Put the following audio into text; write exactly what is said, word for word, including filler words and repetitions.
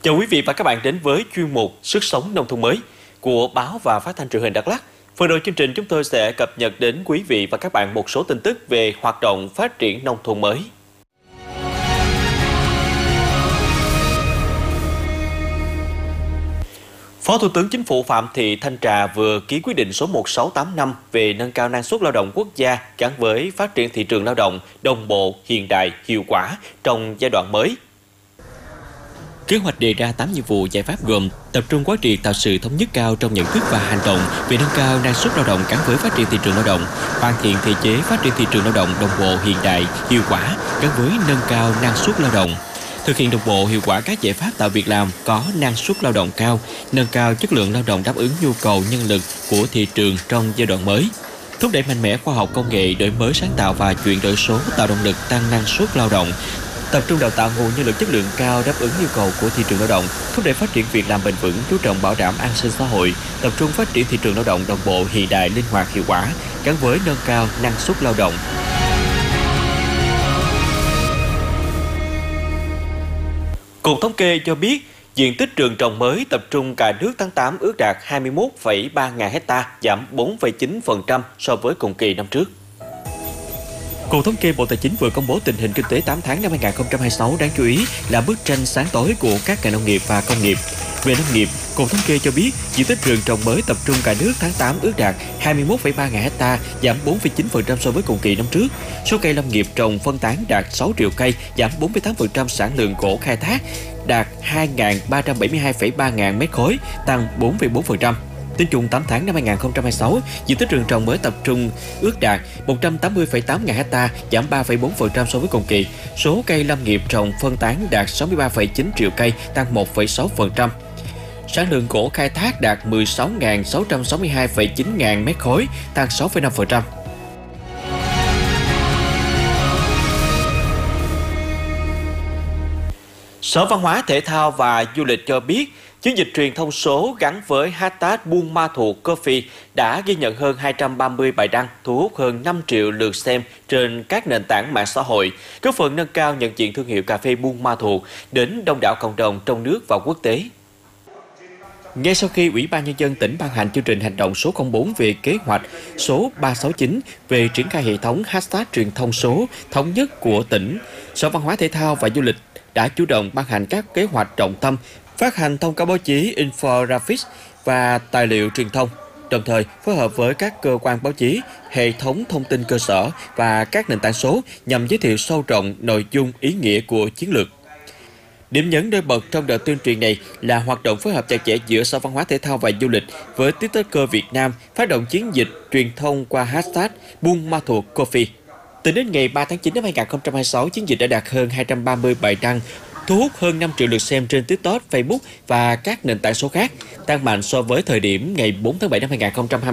Chào quý vị và các bạn đến với chuyên mục Sức sống nông thôn mới của báo và phát thanh truyền hình Đắk Lắk. Phần đầu chương trình chúng tôi sẽ cập nhật đến quý vị và các bạn một số tin tức về hoạt động phát triển nông thôn mới. Phó Thủ tướng Chính phủ Phạm Thị Thanh Trà vừa ký quyết định số một sáu tám năm về nâng cao năng suất lao động quốc gia gắn với phát triển thị trường lao động đồng bộ, hiện đại, hiệu quả trong giai đoạn mới. Kế hoạch đề ra tám nhiệm vụ giải pháp gồm tập trung quán triệt tạo sự thống nhất cao trong nhận thức và hành động về nâng cao năng suất lao động gắn với phát triển thị trường lao động, hoàn thiện thể chế phát triển thị trường lao động đồng bộ, hiện đại, hiệu quả gắn với nâng cao năng suất lao động, thực hiện đồng bộ hiệu quả các giải pháp tạo việc làm có năng suất lao động cao, nâng cao chất lượng lao động đáp ứng nhu cầu nhân lực của thị trường trong giai đoạn mới, thúc đẩy mạnh mẽ khoa học công nghệ, đổi mới sáng tạo và chuyển đổi số tạo động lực tăng năng suất lao động, tập trung đào tạo nguồn nhân lực chất lượng cao đáp ứng nhu cầu của thị trường lao động, thúc đẩy phát triển việc làm bền vững, chú trọng bảo đảm an sinh xã hội, tập trung phát triển thị trường lao động đồng bộ, hiện đại, linh hoạt, hiệu quả gắn với nâng cao năng suất lao động. Cục Thống kê cho biết, diện tích rừng trồng mới tập trung cả nước tháng tám ước đạt hai mươi mốt phẩy ba ngàn hecta, giảm bốn phẩy chín phần trăm so với cùng kỳ năm trước. Cục Thống kê Bộ Tài chính vừa công bố tình hình kinh tế tám tháng năm hai nghìn không trăm hai mươi sáu, đáng chú ý là bức tranh sáng tối của các ngành nông nghiệp và công nghiệp. Về nông nghiệp, Cục Thống kê cho biết diện tích rừng trồng mới tập trung cả nước tháng tám ước đạt hai mươi mốt phẩy ba ngàn hecta, giảm bốn phẩy chín phần trăm so với cùng kỳ năm trước. Số cây lâm nghiệp trồng phân tán đạt sáu triệu cây, giảm bốn phẩy tám phần trăm, sản lượng gỗ khai thác đạt hai nghìn ba trăm bảy mươi hai phẩy ba ngàn mét khối, tăng bốn phẩy bốn phần trăm. Tính chung tám tháng năm hai nghìn không trăm hai mươi sáu, diện tích rừng trồng mới tập trung ước đạt một trăm tám mươi phẩy tám ngàn hecta, giảm ba phẩy bốn phần trăm so với cùng kỳ. Số cây lâm nghiệp trồng phân tán đạt sáu mươi ba phẩy chín triệu cây, tăng một phẩy sáu phần trăm. Sản lượng gỗ khai thác đạt mười sáu nghìn sáu trăm sáu mươi hai phẩy chín ngàn mét khối, tăng sáu phẩy năm phần trăm. Sở Văn hóa, Thể thao và Du lịch cho biết, chiến dịch truyền thông số gắn với hashtag Buôn Ma Thuột Coffee đã ghi nhận hơn hai trăm ba mươi bài đăng, thu hút hơn năm triệu lượt xem trên các nền tảng mạng xã hội, góp phần nâng cao nhận diện thương hiệu cà phê Buôn Ma Thuột đến đông đảo cộng đồng trong nước và quốc tế. Ngay sau khi Ủy ban Nhân dân tỉnh ban hành chương trình hành động số không bốn về kế hoạch số ba sáu chín về triển khai hệ thống hashtag truyền thông số thống nhất của tỉnh, Sở Văn hóa, Thể thao và Du lịch đã chủ động ban hành các kế hoạch trọng tâm, phát hành thông cáo báo chí, infographics và tài liệu truyền thông, đồng thời phối hợp với các cơ quan báo chí, hệ thống thông tin cơ sở và các nền tảng số nhằm giới thiệu sâu rộng nội dung ý nghĩa của chiến lược. Điểm nhấn nổi bật trong đợt tuyên truyền này là hoạt động phối hợp chặt chẽ giữa Sở Văn hóa, Thể thao và Du lịch với TikToker Việt Nam phát động chiến dịch truyền thông qua hashtag Buôn Ma Thuột Coffee. Tính đến ngày ba tháng chín năm hai nghìn không trăm hai mươi sáu, chiến dịch đã đạt hơn hai trăm ba mươi bài đăng, thu hút hơn năm triệu lượt xem trên TikTok, Facebook và các nền tảng số khác, tăng mạnh so với thời điểm ngày bốn tháng bảy năm hai nghìn không trăm hai mươi.